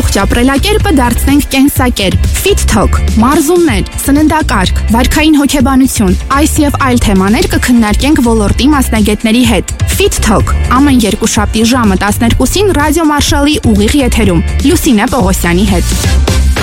Առողջ ապրելակերպը դարձնենք կենսակերպ։ Fit Talk, մարզումներ, սննդակարգ, վարքային հոգեբանություն, այս եւ այլ թեմաներ կքննարկենք ոլորտի մասնագետների հետ։ Fit Talk ամեն երկուշաբթի ժամը 12-ին Ռադիո Մարշալի ուղիղ եթերում Լուսինե Պողոսյանի հետ։